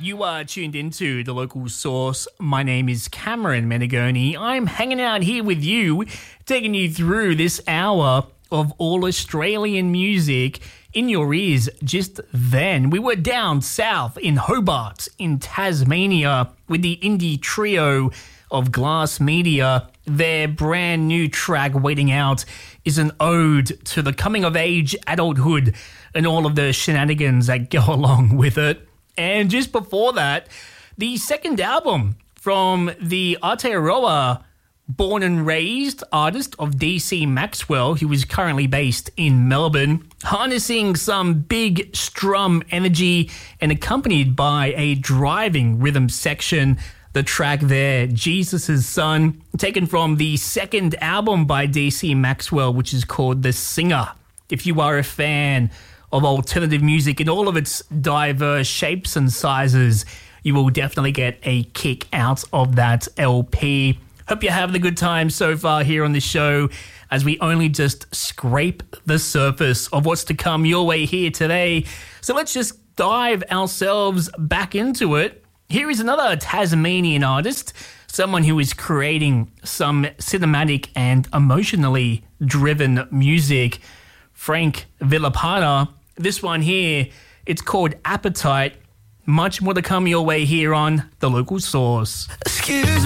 You are tuned into The Local Source. My name is Cameron Menegoni. I'm hanging out here with you, taking you through this hour of all Australian music in your ears. Just then, we were down south in Hobart, in Tasmania, with the indie trio of Glass Media. Their brand new track, Waiting Out, is an ode to the coming of age, adulthood, and all of the shenanigans that go along with it. And just before that, the second album from the Aotearoa born and raised artist of DC Maxwell, who is currently based in Melbourne, harnessing some big strum energy and accompanied by a driving rhythm section. The track there, Jesus' Son, taken from the second album by DC Maxwell, which is called The Singer. If you are a fan of alternative music in all of its diverse shapes and sizes, you will definitely get a kick out of that LP. Hope you're having a good time so far here on the show, as we only just scrape the surface of what's to come your way here today. So let's just dive ourselves back into it. Here is another Tasmanian artist, someone who is creating some cinematic and emotionally driven music, Frank Villapana. This one here, it's called Appetite. Much more to come your way here on The Local Source. Excuse